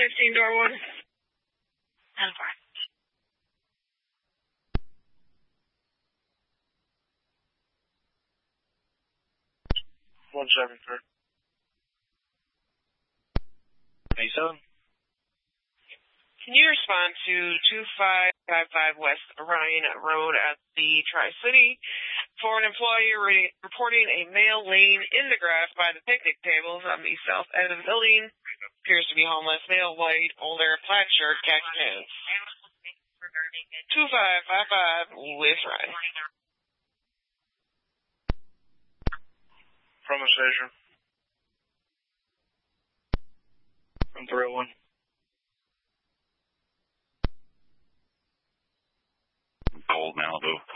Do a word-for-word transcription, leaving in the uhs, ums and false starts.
fifteen, door one. ten four. one seven three. eighty-seven. Can you respond to two five five five West Orion Road at the Tri-City for an employee re- reporting a male laying in the grass by the picnic tables on the south end of the building? Appears to be homeless, male, white, older, plaid shirt, khaki pants. two five five five West Orion. From a station. From three oh one. Cold Malibu.